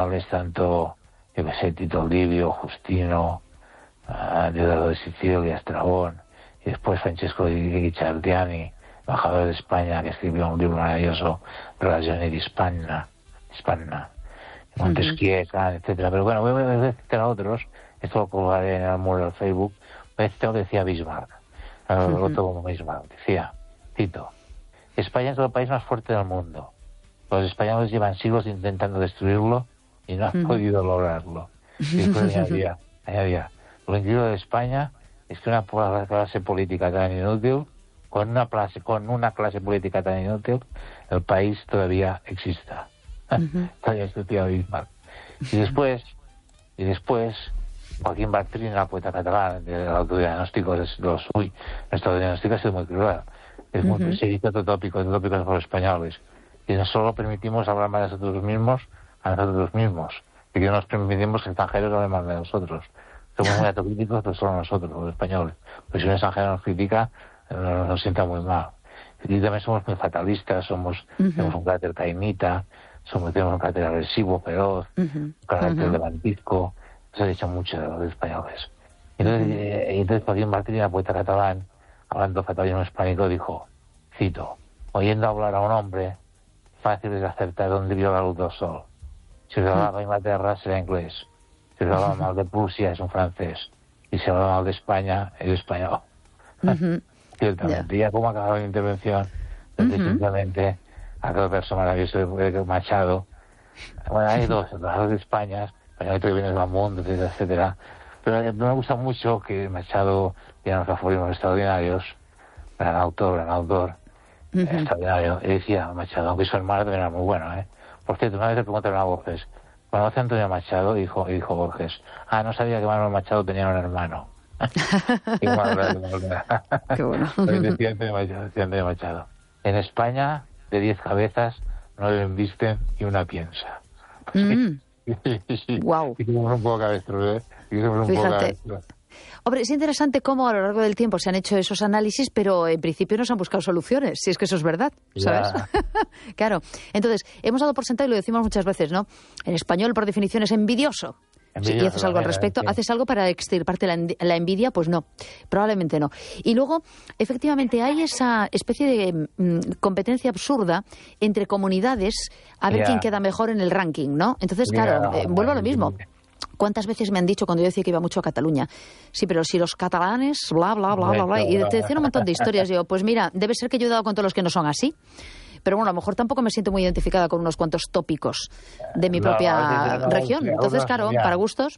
notables, tanto, yo que sé, Tito Livio, Justino, Diodoro de Sicilia, Estrabón, y después Francesco di Guicciardiani, embajador de España, que escribió un libro maravilloso, Relazioni di Hispania, Montesquieu, etcétera. Pero bueno, voy a citar a otros, esto lo colgaré en el muro del Facebook. Voy a citar lo que decía Bismarck, otro como Bismarck, decía, cito, España es el país más fuerte del mundo. Los españoles llevan siglos intentando destruirlo y no han podido lograrlo. Y después añadía, lo increíble de España es que una clase política tan inútil, con una clase política tan inútil, el país todavía exista. Todavía existía Bismarck. Y después, Joaquín Bartrina, poeta catalán, del autodiagnóstico de los nuestro diagnóstico ha sido muy cruel. Es muy perseguido tópicos por los españoles. Y no solo permitimos hablar más de nosotros mismos, y que no nos permitimos que extranjeros hablen más de nosotros. Somos muy autocríticos, pero solo nosotros, los españoles. Pues si un extranjero nos critica, nos sienta muy mal. Y también somos muy fatalistas, tenemos un carácter caimita, tenemos un carácter agresivo, feroz, un carácter levantisco. Se ha dicho mucho de los españoles. Entonces Joaquín Martínez, poeta catalán, hablando fatalismo hispánico, dijo, cito, oyendo hablar a un hombre, fácil es acertar dónde vio la luz del sol. Si os hablaba de Inglaterra, será inglés. Si os hablaba mal de Prusia, es un francés. Y si hablaba mal de España, es español. Ciertamente. Ya como ha acabado la intervención, simplemente aquel verso maravilloso de Machado. Bueno, hay dos, el de España, español que viene del mundo, etcétera, etcétera. Pero me gusta mucho que Machado tiene unos aforismos extraordinarios. Gran autor, extraordinario. Y decía Machado, aunque su hermano también era muy bueno, ¿eh? Por cierto, una vez le preguntaron a Borges, cuando hace Antonio Machado, dijo Borges, no sabía que Manuel Machado tenía un hermano. Qué bueno. Decía Antonio Machado. En España, de 10 cabezas, 9 embisten y una piensa. Wow. Y somos un poco cabestros, Fíjate. Hombre, es interesante cómo a lo largo del tiempo se han hecho esos análisis, pero en principio no se han buscado soluciones, si es que eso es verdad, ¿sabes? Claro. Entonces, hemos dado por sentado, y lo decimos muchas veces, ¿no? En español, por definición, es envidioso. Sí, y haces algo al respecto, ¿haces algo para extirparte la envidia? Pues no, probablemente no. Y luego, efectivamente, hay esa especie de competencia absurda entre comunidades a ver quién queda mejor en el ranking, ¿no? Entonces, claro, vuelvo a lo mismo. ¿Cuántas veces me han dicho cuando yo decía que iba mucho a Cataluña? Sí, pero si los catalanes, bla, bla, bla, bla, bla, y te decían un montón de historias. Yo, pues mira, debe ser que yo he dado con todos los que no son así. Pero bueno, a lo mejor tampoco me siento muy identificada con unos cuantos tópicos de mi propia región. Entonces, claro, para gustos...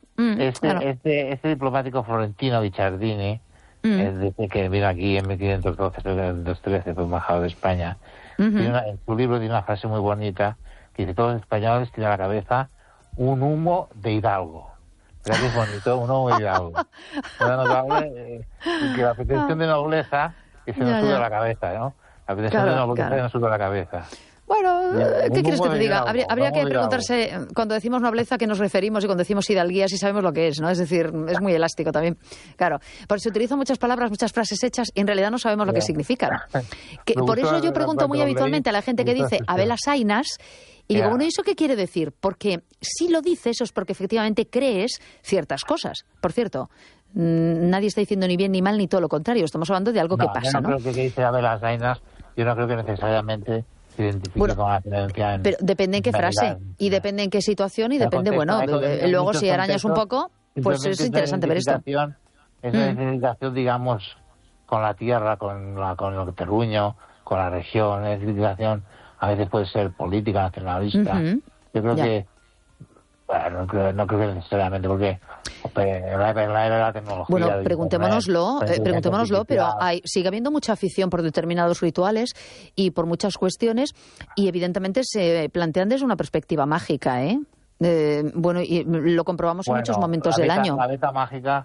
Este diplomático florentino, Guicciardini, desde que vino aquí en 1512-13, fue embajador de España, en su libro tiene una frase muy bonita, que dice, todos los españoles tienen a la cabeza un humo de hidalgo. ¿Verdad que es bonito? Un humo de hidalgo. Una notable que la pretensión de nobleza que se nos sube a la cabeza, ¿no? La pretensión de nobleza que nos sube a la cabeza. Bueno, ¿qué quieres que te diga? Habría que preguntarse, cuando decimos nobleza, ¿a qué nos referimos? Y cuando decimos hidalguía, si sabemos lo que es, ¿no? Es decir, es muy elástico también. Claro, porque se utilizan muchas palabras, muchas frases hechas, y en realidad no sabemos lo que significan. Por eso yo pregunto muy habitualmente a la gente que dice a velas ainas, y digo, bueno, ¿y eso qué quiere decir? Porque si lo dices, eso es porque efectivamente crees ciertas cosas. Por cierto, nadie está diciendo ni bien ni mal, ni todo lo contrario. Estamos hablando de algo que pasa, ¿no? Yo no creo que dice a velas ainas, yo no creo que necesariamente se identifique con la tendencia pero depende en qué frase, y depende en qué situación, y depende, luego si arañas un poco, pues es interesante ver esto. Es una identificación, digamos, con la tierra, con el terruño, con la región, es identificación, a veces puede ser política, nacionalista. Yo creo que, bueno, no creo que necesariamente, porque la era de la tecnología... Bueno, preguntémonoslo, pero sigue habiendo mucha afición por determinados rituales y por muchas cuestiones, y evidentemente se plantean desde una perspectiva mágica, ¿eh? Bueno, y lo comprobamos en muchos momentos del año. La beta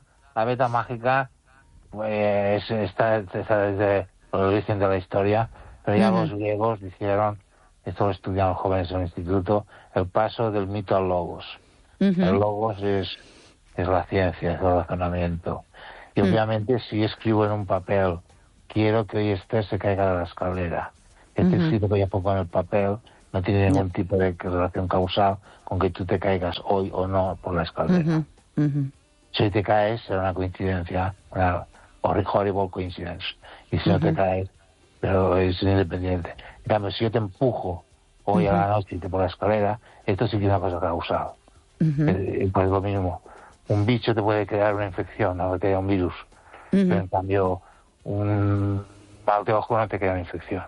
mágica pues está desde el origen de la historia, pero ya los griegos dijeron, esto lo estudian los jóvenes en el instituto, el paso del mito al logos. El logos es la ciencia, es el razonamiento. Y obviamente si escribo en un papel, quiero que hoy Esther se caiga de la escalera. Este escrito que ya pongo en el papel, No tiene ningún tipo de relación causal con que tú te caigas hoy o no por la escalera. Si te caes, será una coincidencia, una horrible coincidence. Y si no te caes, pero es independiente. En cambio, si yo te empujo hoy a la noche y te por la escalera, esto sí que es una cosa causal. Pues lo mismo. Un bicho te puede crear una infección, no te crea un virus. Pero en cambio, un mal de ojo no te crea una infección.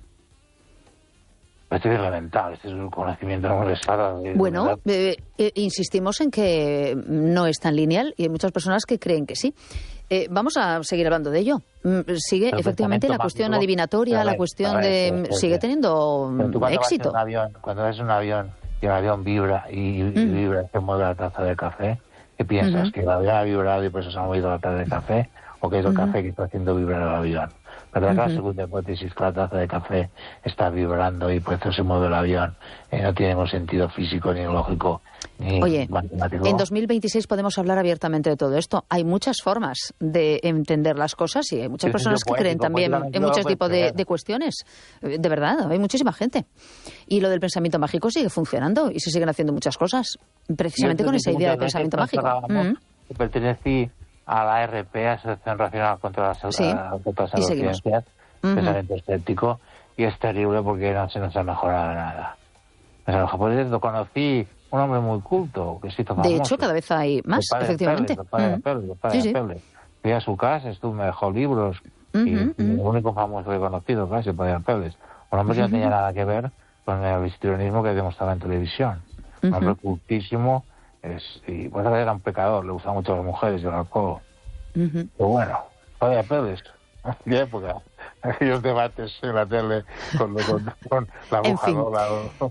Esto es elemental, este es un conocimiento universal. Bueno, insistimos en que no es tan lineal y hay muchas personas que creen que sí. Vamos a seguir hablando de ello. Sigue, efectivamente, la cuestión adivinatoria, la cuestión de... sigue teniendo éxito. Cuando ves un avión y el avión vibra y vibra, se mueve la taza de café, ¿qué piensas? ¿Que el avión ha vibrado y por eso se ha movido la taza de café? ¿O que es el café que está haciendo vibrar el avión? Pero la segunda hipótesis, que la taza de café está vibrando y por eso se mueve el avión, no tiene ningún sentido físico ni lógico ni matemático. En 2026 podemos hablar abiertamente de todo esto. Hay muchas formas de entender las cosas y hay muchas personas que creen también en muchos tipos de cuestiones. De verdad, hay muchísima gente. Y lo del pensamiento mágico sigue funcionando y se siguen haciendo muchas cosas, precisamente con esa idea de pensamiento mágico. Pertenecí a la ARP, Asociación Racional contra las Pseudociencias, pensamiento escéptico, y es terrible porque no se nos ha mejorado nada. Por eso conocí un hombre muy culto, que se hizo famoso. De hecho, cada vez hay más, efectivamente. El padre Pérez. Fui a su casa, me dejó libros, y el único famoso que he conocido, casi, el padre Pérez. Un hombre que no tenía nada que ver con el histrionismo que demostraba en televisión. Un hombre cultísimo, y pues era un pecador, le gustaban mucho las mujeres y el alcohol. Pero bueno, padre Pérez, de época, aquellos debates en la tele con la bujadora.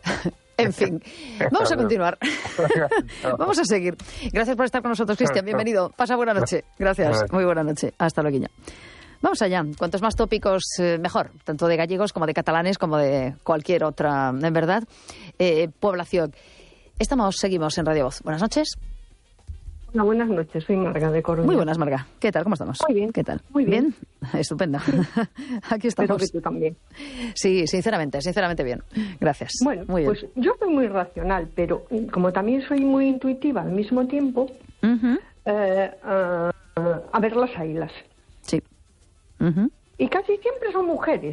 En fin, vamos a continuar. Vamos a seguir. Gracias por estar con nosotros, Cristian. Bienvenido. Pasa buena noche. Gracias. Muy buena noche. Hasta luego. Vamos allá. Cuantos más tópicos, mejor. Tanto de gallegos como de catalanes como de cualquier otra, en verdad, población. Seguimos en Radio Voz. Buenas noches. Hola, buenas noches. Soy Marga de Coruña. Muy buenas, Marga. ¿Qué tal? ¿Cómo estamos? Muy bien. ¿Qué tal? Muy bien. Estupendo. Aquí estamos. Espero que tú también. Sí, sinceramente bien. Gracias. Bueno, muy bien. Pues yo soy muy racional, pero como también soy muy intuitiva al mismo tiempo, a ver las ailas. Sí. Y casi siempre son mujeres.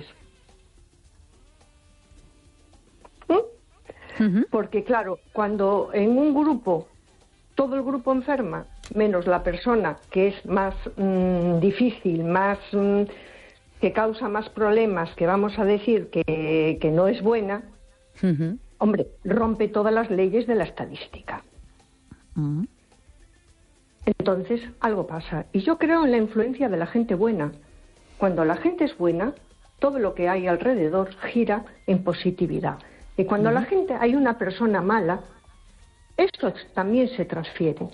Porque claro, cuando en un grupo todo el grupo enferma, menos la persona que es más difícil, más que causa más problemas, que vamos a decir que no es buena, hombre, rompe todas las leyes de la estadística. Entonces, algo pasa. Y yo creo en la influencia de la gente buena. Cuando la gente es buena, todo lo que hay alrededor gira en positividad. Y cuando la gente hay una persona mala, esto también se transfiere.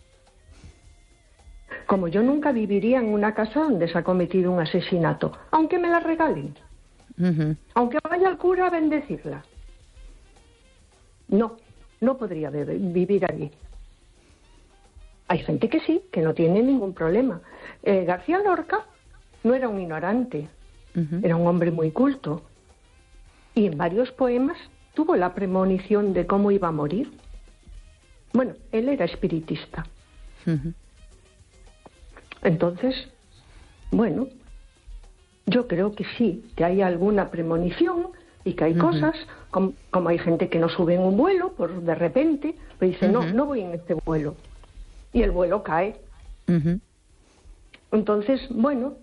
Como yo nunca viviría en una casa donde se ha cometido un asesinato, aunque me la regalen, aunque vaya al cura a bendecirla. No podría vivir allí. Hay gente que sí, que no tiene ningún problema. García Lorca no era un ignorante, era un hombre muy culto. Y en varios poemas tuvo la premonición de cómo iba a morir. Bueno, él era espiritista. Entonces, bueno, yo creo que sí, que hay alguna premonición y que hay cosas, como hay gente que no sube en un vuelo por de repente, pero dice, no voy en este vuelo. Y el vuelo cae. Entonces, bueno,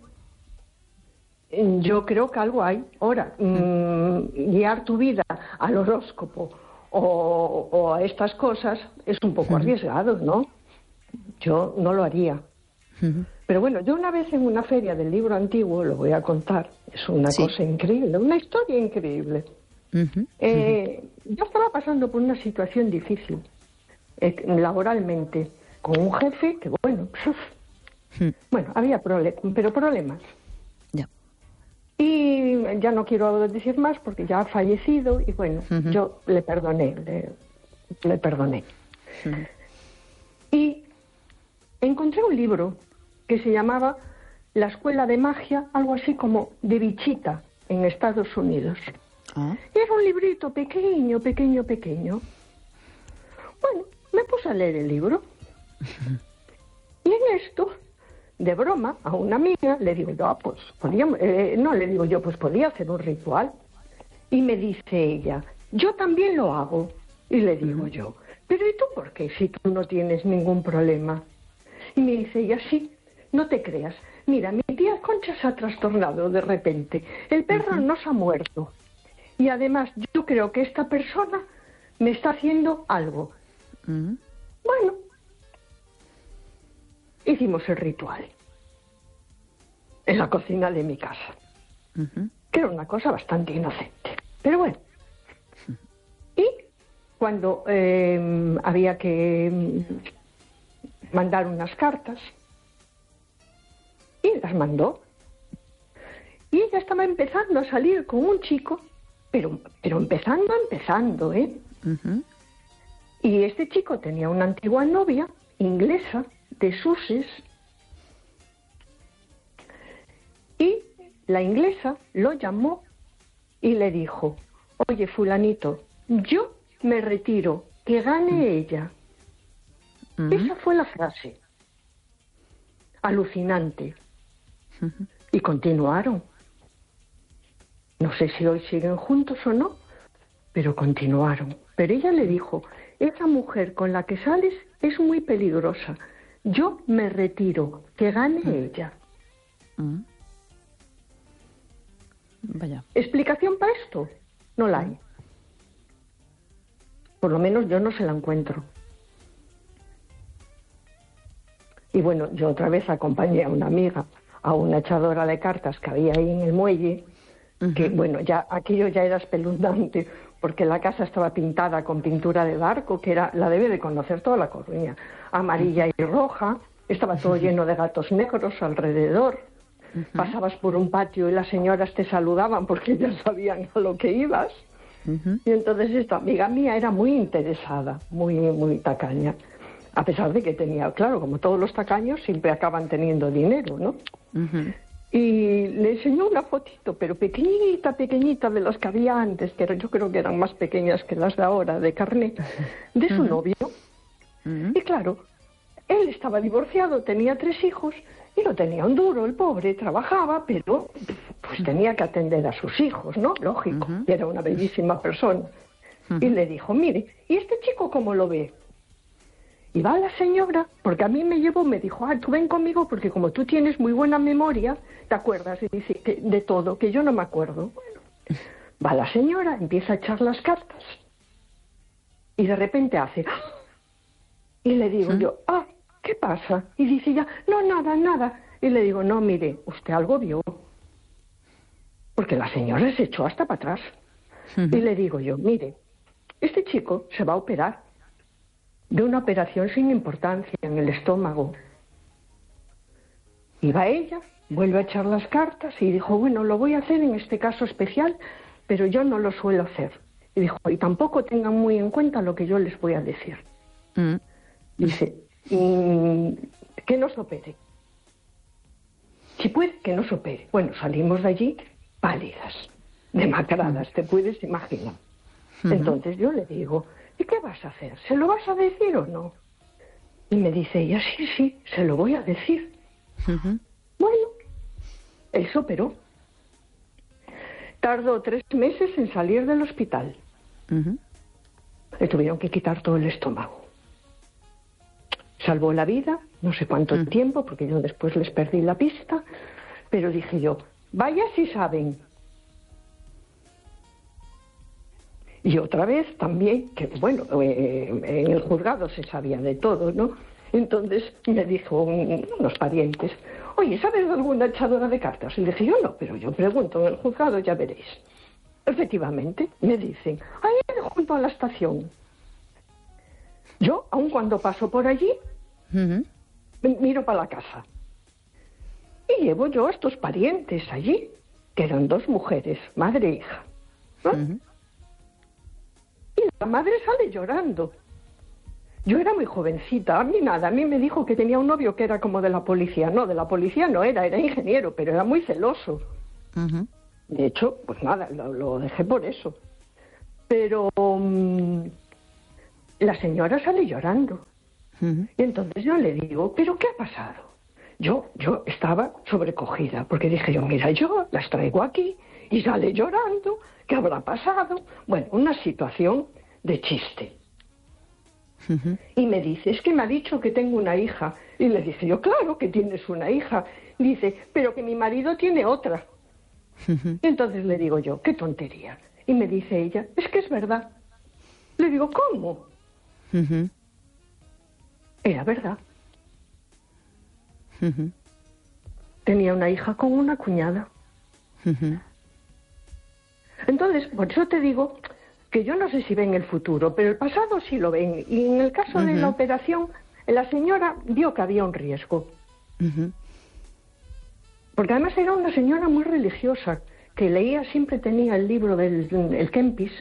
yo creo que algo hay. Ahora, guiar tu vida al horóscopo o a estas cosas es un poco arriesgado, ¿no? Yo no lo haría. Pero bueno, yo una vez en una feria del libro antiguo, lo voy a contar, es una cosa increíble, una historia increíble. Yo estaba pasando por una situación difícil, laboralmente, con un jefe que, bueno, había problemas. Y ya no quiero decir más porque ya ha fallecido y bueno, yo le perdoné, le perdoné. Y encontré un libro que se llamaba La Escuela de Magia, algo así como de Bichita en Estados Unidos. Era un librito pequeño. Bueno, me puse a leer el libro. Y en esto, de broma, a una amiga le digo yo, pues podría hacer un ritual. Y me dice ella, yo también lo hago. Y le digo yo, pero ¿y tú por qué si tú no tienes ningún problema? Y me dice ella, sí, no te creas. Mira, mi tía Concha se ha trastornado de repente. El perro no se ha muerto. Y además yo creo que esta persona me está haciendo algo. Bueno, hicimos el ritual en la cocina de mi casa, que era una cosa bastante inocente. Pero bueno, y cuando había que mandar unas cartas, y las mandó, y ella estaba empezando a salir con un chico, pero empezando, Y este chico tenía una antigua novia inglesa de Sussex, y la inglesa lo llamó y le dijo, oye, fulanito, yo me retiro, que gane ella. Esa fue la frase. Alucinante. Y continuaron. No sé si hoy siguen juntos o no, pero continuaron. Pero ella le dijo, esa mujer con la que sales es muy peligrosa. Yo me retiro, que gane ella. Vaya. ¿Explicación para esto? No la hay. Por lo menos yo no se la encuentro. Y bueno, yo otra vez acompañé a una amiga a una echadora de cartas que había ahí en el muelle, que bueno, ya aquello ya era espeluznante, porque la casa estaba pintada con pintura de barco, que era, la debe de conocer toda La Coruña, amarilla y roja, estaba todo lleno de gatos negros alrededor. Pasabas por un patio y las señoras te saludaban porque ya sabían a lo que ibas. Y entonces esta amiga mía era muy interesada, muy tacaña, a pesar de que tenía, claro, como todos los tacaños siempre acaban teniendo dinero, ¿no? Y le enseñó una fotito, pero pequeñita de las que había antes, que yo creo que eran más pequeñas que las de ahora, de carnet, de su novio. Y claro, él estaba divorciado, tenía 3 hijos y lo tenía un duro, el pobre, trabajaba, pero pues tenía que atender a sus hijos, ¿no? Lógico, y era una bellísima persona. Y le dijo, mire, ¿y este chico cómo lo ve? Y va la señora, porque a mí me dijo, tú ven conmigo porque como tú tienes muy buena memoria, te acuerdas de todo, que yo no me acuerdo. Bueno, va la señora, empieza a echar las cartas y de repente hace... Y le digo yo, ¿qué pasa? Y dice ella, no, nada. Y le digo, no, mire, usted algo vio. Porque la señora se echó hasta para atrás. Y le digo yo, mire, este chico se va a operar de una operación sin importancia en el estómago. Y va ella, vuelve a echar las cartas y dijo, bueno, lo voy a hacer en este caso especial, pero yo no lo suelo hacer. Y dijo, y tampoco tengan muy en cuenta lo que yo les voy a decir. Dice, que no se opere. Si puede, que no se opere. Bueno, salimos de allí pálidas, demacradas, te puedes imaginar. Entonces yo le digo, ¿y qué vas a hacer? ¿Se lo vas a decir o no? Y me dice ella, sí, se lo voy a decir. Bueno, él se operó. Tardó 3 meses en salir del hospital. Le tuvieron que quitar todo el estómago. Salvó la vida, no sé cuánto tiempo, porque yo después les perdí la pista, pero dije yo, vaya si saben. Y otra vez también, que bueno, en el juzgado se sabía de todo, ¿no? Entonces me dijo unos parientes, oye, ¿sabes de alguna echadora de cartas? Y le dije, yo no, pero yo pregunto en el juzgado, ya veréis. Efectivamente, me dicen, ahí junto a la estación. Yo, aun cuando paso por allí, miro para la casa. Y llevo yo a estos parientes allí, que eran 2 mujeres, madre e hija, ¿no? Y la madre sale llorando. Yo era muy jovencita, a mí me dijo que tenía un novio que era como de la policía. No, de la policía no era ingeniero, pero era muy celoso. De hecho, pues nada, lo dejé por eso. Pero la señora sale llorando. Y entonces yo le digo, ¿pero qué ha pasado? Yo estaba sobrecogida, porque dije yo, mira, yo las traigo aquí y sale llorando, ¿qué habrá pasado? Bueno, una situación de chiste. Y me dice, es que me ha dicho que tengo una hija. Y le dije yo, claro que tienes una hija. Dice, pero que mi marido tiene otra. Y entonces le digo yo, qué tontería. Y me dice ella, es que es verdad. Le digo, ¿cómo? Era verdad. Tenía una hija con una cuñada. Entonces, por eso te digo que yo no sé si ven el futuro, pero el pasado sí lo ven. Y en el caso de la operación, la señora vio que había un riesgo. Porque además era una señora muy religiosa, que leía, siempre tenía el libro del Kempis,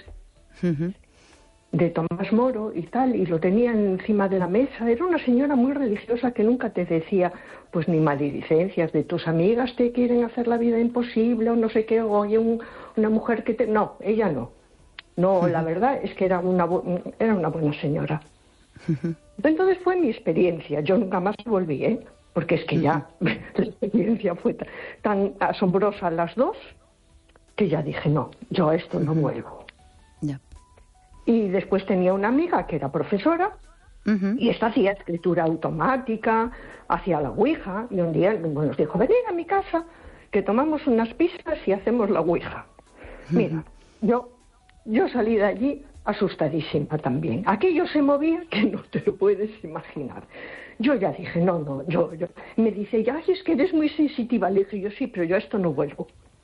de Tomás Moro y tal, y lo tenía encima de la mesa. Era una señora muy religiosa que nunca te decía, pues ni maledicencias de tus amigas te quieren hacer la vida imposible o no sé qué, oye, una mujer que te... No, ella no. No, la verdad es que era una buena señora. Entonces fue mi experiencia. Yo nunca más volví, ¿eh? Porque es que ya la experiencia fue tan asombrosa las dos que ya dije, no, yo a esto no vuelvo. Y después tenía una amiga que era profesora y esta hacía escritura automática, hacía la ouija, y un día nos dijo, venid a mi casa, que tomamos unas pizzas y hacemos la ouija. Mira, yo salí de allí asustadísima también. Aquello se movía que no te lo puedes imaginar. Yo ya dije, no, yo. Me dice, ay, es que eres muy sensitiva. Le dije yo, sí, pero yo a esto no vuelvo.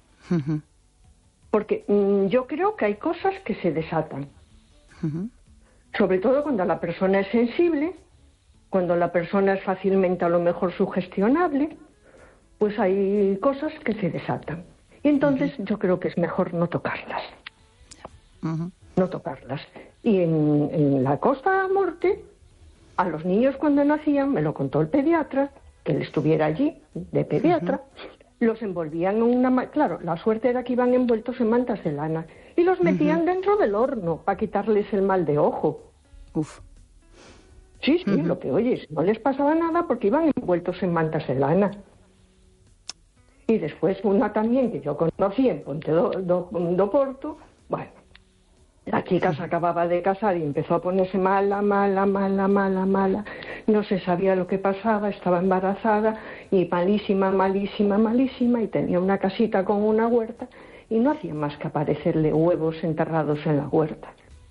Porque yo creo que hay cosas que se desatan. Sobre todo cuando la persona es sensible, cuando la persona es fácilmente a lo mejor sugestionable, pues hay cosas que se desatan. Y entonces yo creo que es mejor no tocarlas. No tocarlas. Y en la Costa Morte, a los niños cuando nacían, me lo contó el pediatra, que él estuviera allí, de pediatra, los envolvían en una... Claro, la suerte era que iban envueltos en mantas de lana y los metían dentro del horno para quitarles el mal de ojo. Sí, lo que oyes, no les pasaba nada porque iban envueltos en mantas de lana. Y después una también que yo conocí en Ponte do Porto, bueno, la chica se acababa de casar y empezó a ponerse mala. No se sabía lo que pasaba, estaba embarazada y malísima, y tenía una casita con una huerta y no hacía más que aparecerle huevos enterrados en la huerta.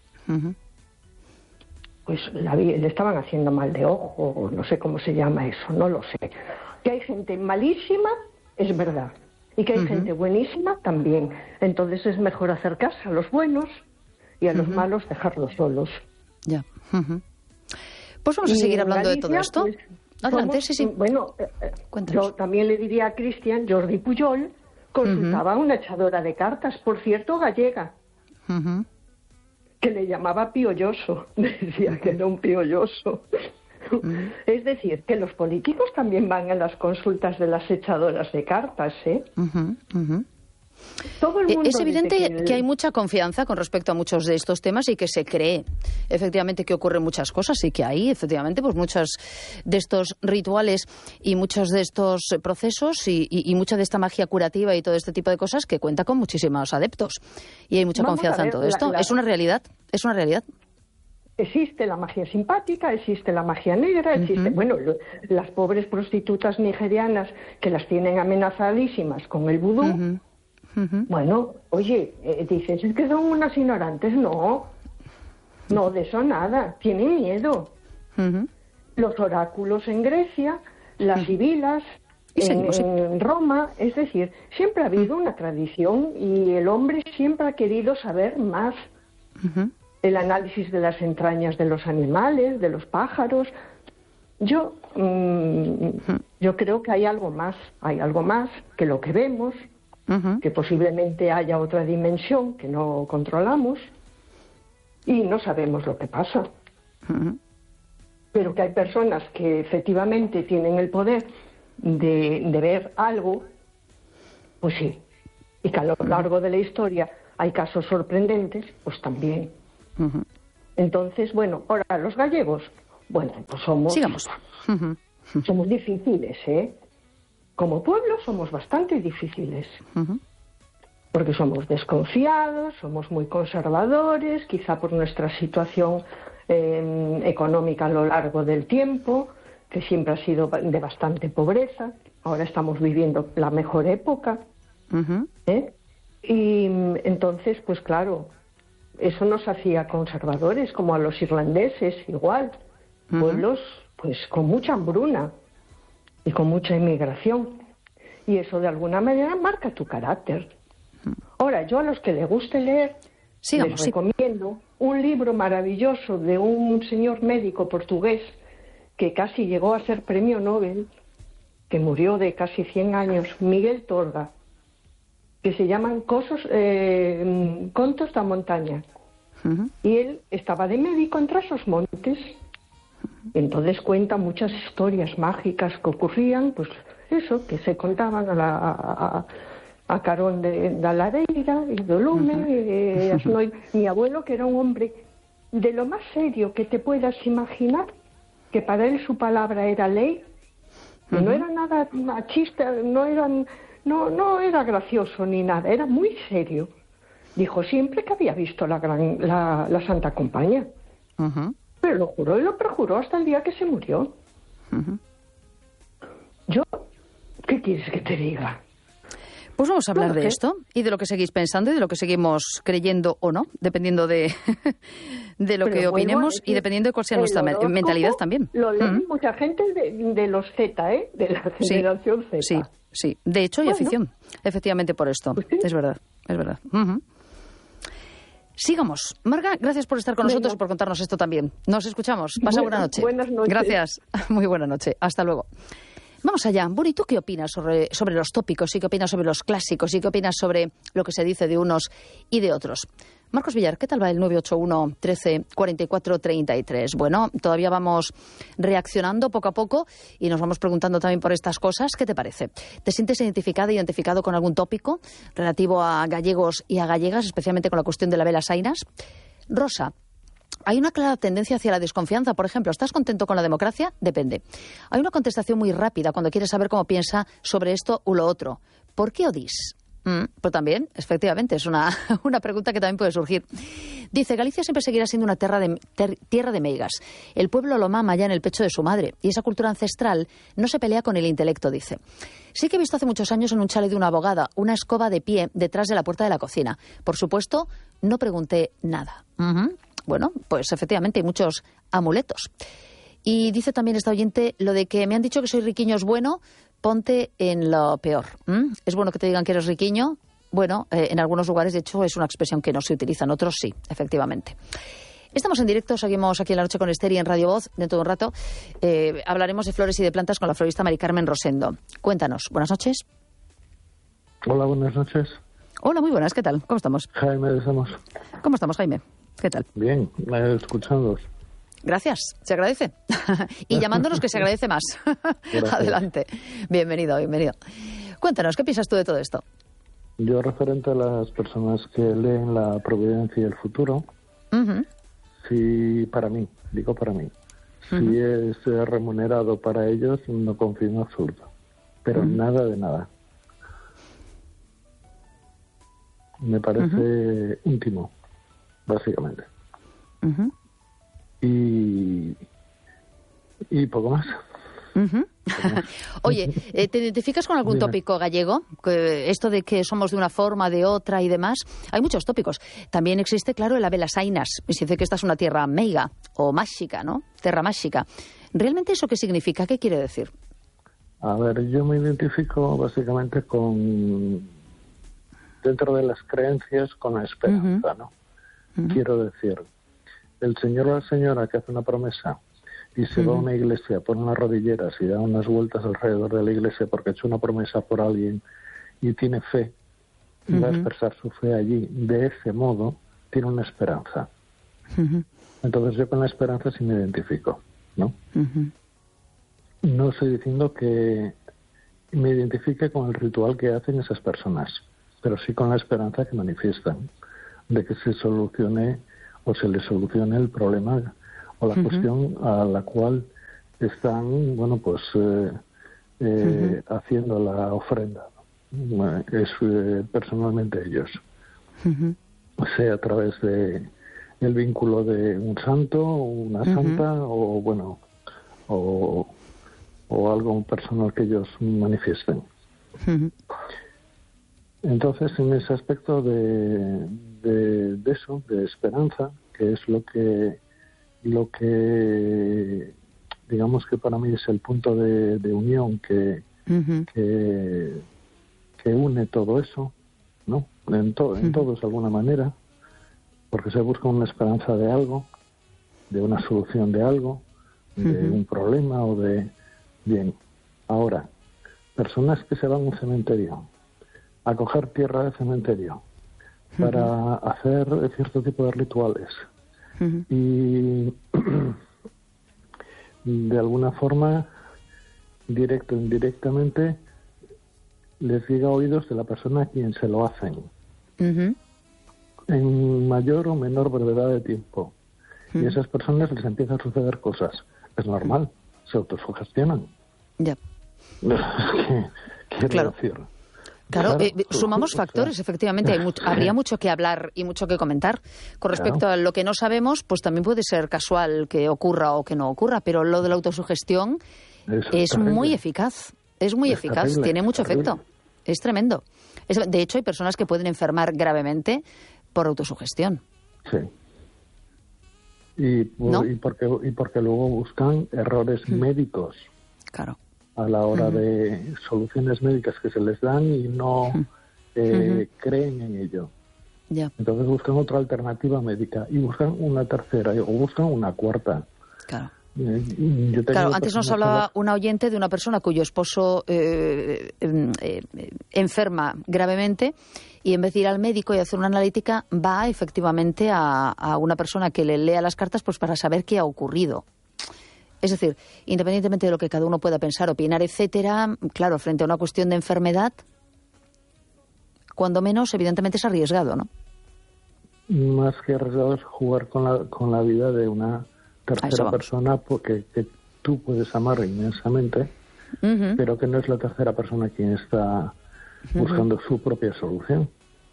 Pues le estaban haciendo mal de ojo, no sé cómo se llama eso, no lo sé. Que hay gente malísima, es verdad, y que hay gente buenísima también. Entonces es mejor hacer caso a los buenos y a los malos dejarlos solos. Ya. Pues vamos a seguir hablando Galicia, de todo esto. Pues, Adelante, sí. Bueno, yo también le diría a Cristian, Jordi Pujol consultaba a una echadora de cartas, por cierto, gallega, que le llamaba piolloso, decía que era un piolloso. Es decir, que los políticos también van a las consultas de las echadoras de cartas, ¿eh? Todo el mundo es evidente que hay mucha confianza con respecto a muchos de estos temas y que se cree efectivamente que ocurren muchas cosas y que hay efectivamente pues muchos de estos rituales y muchos de estos procesos y mucha de esta magia curativa y todo este tipo de cosas que cuenta con muchísimos adeptos y hay mucha confianza en todo esto. Es una realidad. Existe la magia simpática, existe la magia negra, existe... Bueno, las pobres prostitutas nigerianas que las tienen amenazadísimas con el vudú. Bueno, oye, dices, es que son unas ignorantes. No, de eso nada, tienen miedo. Los oráculos en Grecia, las sibilas en Roma, es decir, siempre ha habido una tradición y el hombre siempre ha querido saber más. El análisis de las entrañas de los animales, de los pájaros. Yo creo que hay algo más que lo que vemos. Que posiblemente haya otra dimensión que no controlamos y no sabemos lo que pasa. Pero que hay personas que efectivamente tienen el poder de ver algo, pues sí. y que a lo largo de la historia hay casos sorprendentes, pues también. Entonces, bueno, ahora los gallegos, bueno, pues sigamos. Somos difíciles, ¿eh? Como pueblo somos bastante difíciles. Porque somos desconfiados, somos muy conservadores, quizá por nuestra situación económica a lo largo del tiempo, que siempre ha sido de bastante pobreza. Ahora estamos viviendo la mejor época. Y entonces, pues claro, eso nos hacía conservadores, como a los irlandeses, igual. Pueblos, pues, con mucha hambruna y con mucha inmigración. Y eso, de alguna manera, marca tu carácter. Ahora, yo a los que les guste leer, les recomiendo un libro maravilloso de un señor médico portugués que casi llegó a ser premio Nobel, que murió de casi 100 años, Miguel Torga, que se llaman Contos da Montaña. Y él estaba de médico entre esos montes. Entonces cuenta muchas historias mágicas que ocurrían, pues eso, que se contaban a carón da lareira e do lume, mi abuelo, que era un hombre de lo más serio que te puedas imaginar, que para él su palabra era ley, que no era nada machista, no era gracioso ni nada, era muy serio. Dijo siempre que había visto la Santa Compañía. Pero lo juró y lo perjuró hasta el día que se murió. Yo, ¿qué quieres que te diga? Pues vamos a hablar de esto y de lo que seguís pensando y de lo que seguimos creyendo o no, dependiendo de lo que opinemos y dependiendo de cuál sea nuestra mentalidad también. Lo lee mucha gente de los Z, de la generación Z. Sí. De hecho, hay afición, efectivamente, por esto. Pues sí. Es verdad. Sigamos. Marga, gracias por estar con nosotros y por contarnos esto también. Nos escuchamos. Pasa buena noche. Buenas noches. Gracias. Muy buena noche. Hasta luego. Vamos allá. Bueno, ¿y tú qué opinas sobre los tópicos? ¿Y qué opinas sobre los clásicos? ¿Y qué opinas sobre lo que se dice de unos y de otros? Marcos Villar, ¿qué tal va el 981 13 44 33? Bueno, todavía vamos reaccionando poco a poco y nos vamos preguntando también por estas cosas. ¿Qué te parece? ¿Te sientes identificado con algún tópico relativo a gallegos y a gallegas, especialmente con la cuestión de la vela sainas? Rosa, hay una clara tendencia hacia la desconfianza. Por ejemplo, ¿estás contento con la democracia? Depende. Hay una contestación muy rápida cuando quieres saber cómo piensa sobre esto u lo otro. ¿Por qué odís? Pues también, efectivamente, es una pregunta que también puede surgir. Dice, Galicia siempre seguirá siendo una tierra de meigas. El pueblo lo mama ya en el pecho de su madre y esa cultura ancestral no se pelea con el intelecto, dice. Sí que he visto hace muchos años en un chalet de una abogada una escoba de pie detrás de la puerta de la cocina. Por supuesto, no pregunté nada. Bueno, pues efectivamente hay muchos amuletos. Y dice también esta oyente lo de que me han dicho que soy riquiño es bueno, ponte en lo peor. ¿Es bueno que te digan que eres riquiño? Bueno, en algunos lugares, de hecho, es una expresión que no se utiliza, en otros sí, efectivamente. Estamos en directo, seguimos aquí en La Noche con Esther y en Radio Voz. Dentro de un rato hablaremos de flores y de plantas con la florista Mari Carmen Rosendo. Cuéntanos, buenas noches. Hola, buenas noches. Hola, muy buenas, ¿qué tal? ¿Cómo estamos? Jaime de Samos. ¿Cómo estamos, Jaime? ¿Qué tal? Bien, escuchándoos. Gracias, se agradece. Y llamándonos que se agradece más. Adelante. Bienvenido. Cuéntanos, ¿qué piensas tú de todo esto? Yo, referente a las personas que leen la providencia y el futuro, sí, para mí, si es remunerado para ellos, no confío en absoluto. Pero nada de nada. Me parece íntimo, básicamente. Y poco más. Oye, ¿te identificas con algún tópico gallego? Esto de que somos de una forma, de otra y demás. Hay muchos tópicos. También existe, claro, el Avelas Sainas. Se dice que esta es una tierra meiga o máxica, ¿no? Terra máxica. ¿Realmente eso qué significa? ¿Qué quiere decir? A ver, yo me identifico básicamente dentro de las creencias, con la esperanza, ¿no? Quiero decir, el señor o la señora que hace una promesa y se va a una iglesia, pone unas rodilleras y da unas vueltas alrededor de la iglesia porque ha hecho una promesa por alguien y tiene fe y va a expresar su fe allí, de ese modo tiene una esperanza. Entonces yo con la esperanza sí me identifico, ¿no? No estoy diciendo que me identifique con el ritual que hacen esas personas, pero sí con la esperanza que manifiestan de que se solucione o se les solucione el problema o la cuestión a la cual están, bueno, pues haciendo la ofrenda. Es personalmente ellos. Sea a través de el vínculo de un santo, una santa, o bueno, o algo personal que ellos manifiesten. Entonces, en ese aspecto de eso, de esperanza, que es lo que digamos que para mí es el punto de unión que une todo eso, ¿no? En todos de alguna manera, porque se busca una esperanza de algo, de una solución de algo, de un problema o de... Bien, ahora, personas que se van a un cementerio, a coger tierra de cementerio, para hacer cierto tipo de rituales, y de alguna forma, directo o indirectamente, les llega a oídos de la persona a quien se lo hacen, en mayor o menor brevedad de tiempo. Y a esas personas les empiezan a suceder cosas. Es normal, se autosugestionan. Ya. Quiero decir. Claro, sumamos factores, efectivamente. Habría mucho que hablar y mucho que comentar. Con respecto a lo que no sabemos, pues también puede ser casual que ocurra o que no ocurra, pero lo de la autosugestión es muy eficaz. Es muy eficaz, terrible, tiene mucho efecto. Es tremendo. De hecho, hay personas que pueden enfermar gravemente por autosugestión. Sí. Y porque luego buscan errores médicos. Claro. A la hora de soluciones médicas que se les dan y no creen en ello. Ya. Entonces buscan otra alternativa médica y buscan una tercera o buscan una cuarta. Claro. Claro, antes nos hablaba una oyente de una persona cuyo esposo enferma gravemente y en vez de ir al médico y hacer una analítica va efectivamente a una persona que le lea las cartas pues para saber qué ha ocurrido. Es decir, independientemente de lo que cada uno pueda pensar, opinar, etcétera, claro, frente a una cuestión de enfermedad, cuando menos, evidentemente es arriesgado, ¿no? Más que arriesgado es jugar con la vida de una tercera persona porque que tú puedes amar inmensamente, pero que no es la tercera persona quien está buscando su propia solución.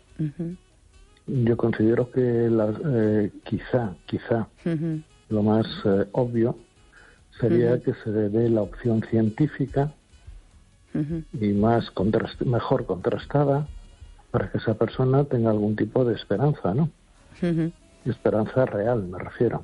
Yo considero que quizá lo más obvio sería que se dé la opción científica y mejor contrastada para que esa persona tenga algún tipo de esperanza, ¿no? Esperanza real, me refiero.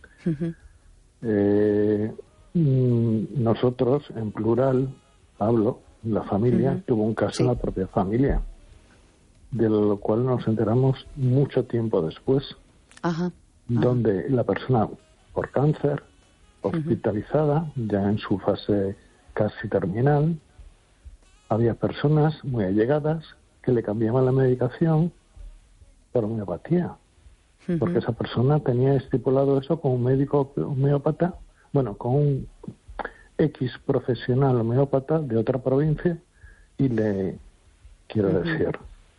Nosotros, en plural, hablo, la familia tuvo un caso en la propia familia, de lo cual nos enteramos mucho tiempo después, donde la persona por cáncer, hospitalizada, ya en su fase casi terminal, había personas muy allegadas que le cambiaban la medicación por homeopatía. Porque esa persona tenía estipulado eso con un médico homeópata, bueno, con un X profesional homeópata de otra provincia, y quiero decir,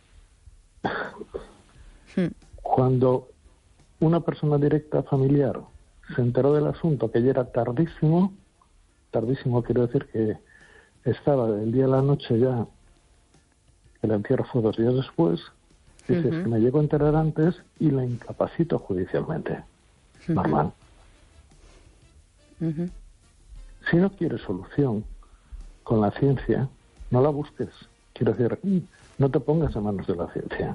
cuando una persona directa familiar se enteró del asunto, que ya era tardísimo quiero decir que estaba del día a la noche ya, el entierro fue 2 días después. Dice, es que me llego a enterar antes y la incapacito judicialmente. Normal. Si no quieres solución con la ciencia, no la busques. Quiero decir, no te pongas en manos de la ciencia.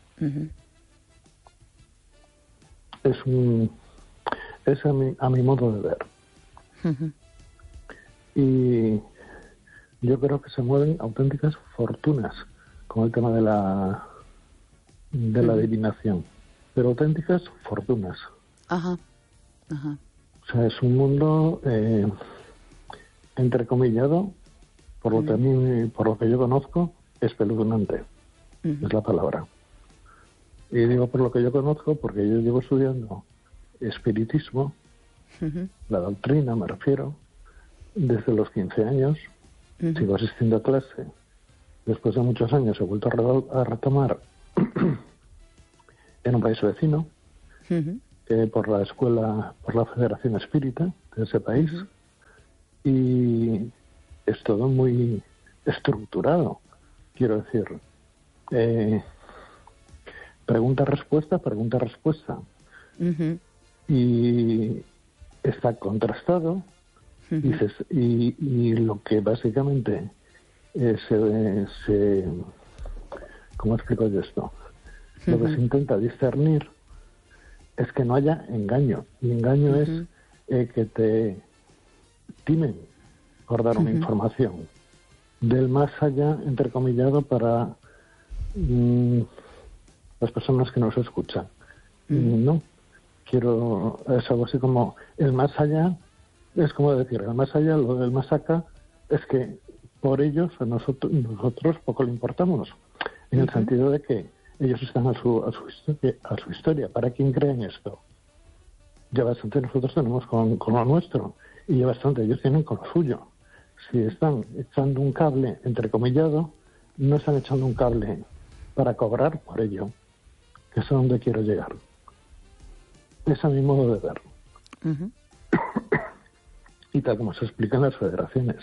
Es a mi modo de ver. Y yo creo que se mueven auténticas fortunas con el tema de la adivinación, pero auténticas fortunas. O sea, es un mundo entrecomillado, por lo que yo conozco, espeluznante. Es la palabra. Y digo por lo que yo conozco porque yo llevo estudiando espiritismo, la doctrina me refiero, desde los 15 años, sigo asistiendo a clase después de muchos años he vuelto a retomar en un país vecino, por la escuela, por la Federación Espírita de ese país, y es todo muy estructurado, quiero decir, pregunta-respuesta, pregunta-respuesta, y está contrastado, y lo que básicamente ¿cómo explico yo esto? Lo que se intenta discernir es que no haya engaño. Y engaño es que te timen por dar una información del más allá, entrecomillado, para las personas que nos escuchan. No, es algo así como el más allá, es como decir, el más allá, lo del más acá, es que por ellos nosotros poco le importamos, en el sentido de que ellos están a su historia. ¿Para quién creen esto? Ya bastante nosotros tenemos con lo nuestro, y ya bastante ellos tienen con lo suyo. Si están echando un cable entrecomillado, no están echando un cable para cobrar por ello, que es a donde quiero llegar. Es a mi modo de ver. Y tal como se explica en las federaciones.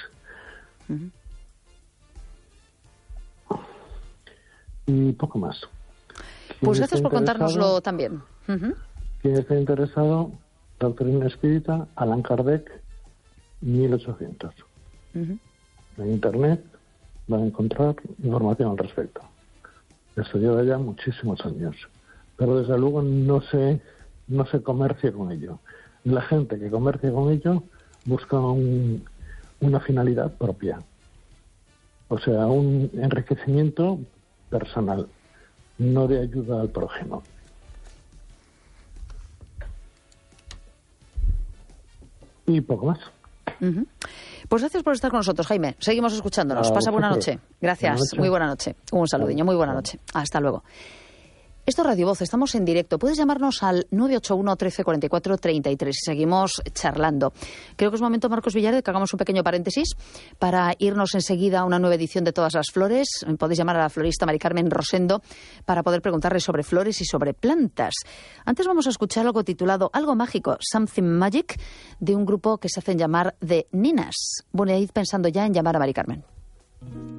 Y poco más. Pues gracias por contárnoslo también. Quien esté interesado, Doctrina Espírita, Allan Kardec, 1800. En Internet va a encontrar información al respecto. Esto lleva ya muchísimos años. Pero desde luego no se comercia con ello. La gente que comercia con ello busca una finalidad propia. O sea, un enriquecimiento personal, no de ayuda al prójimo. Y poco más. Pues gracias por estar con nosotros, Jaime. Seguimos escuchándonos. Pasa buena noche. Gracias. Muy buena noche. Un saludiño. Muy buena noche. Hasta luego. Esto es Radio Voz, estamos en directo. Puedes llamarnos al 981 13 44 33 y seguimos charlando. Creo que es momento, Marcos Villar, de que hagamos un pequeño paréntesis para irnos enseguida a una nueva edición de Todas las Flores. Podéis llamar a la florista Mari Carmen Rosendo para poder preguntarle sobre flores y sobre plantas. Antes vamos a escuchar algo titulado Algo Mágico, Something Magic, de un grupo que se hacen llamar The Ninas. Bueno, id pensando ya en llamar a Mari Carmen.